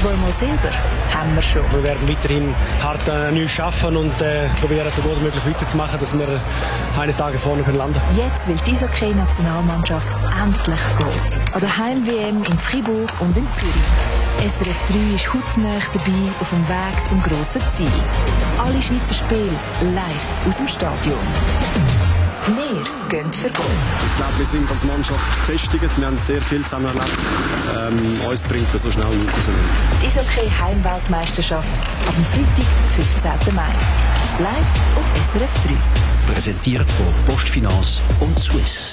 Zweimal Silber haben wir schon. Wir werden weiterhin hart an uns arbeiten und probieren, so gut wie möglich weiterzumachen, dass wir eines Tages vorne landen können. Jetzt will die Eishockey-Nationalmannschaft endlich Gold. An der Heim-WM in Fribourg und in Zürich. SRF 3 ist hautnah dabei auf dem Weg zum grossen Ziel. Alle Schweizer Spiele live aus dem Stadion. Wir gehen für Gold. Ich glaube, wir sind als Mannschaft gefestigt. Wir haben sehr viel zusammen erlebt. Uns bringt das so schnell nicht raus. Die Eishockey-Heimweltmeisterschaft ab dem Freitag, 15. Mai. Live auf SRF 3. Präsentiert von Postfinance und Swiss.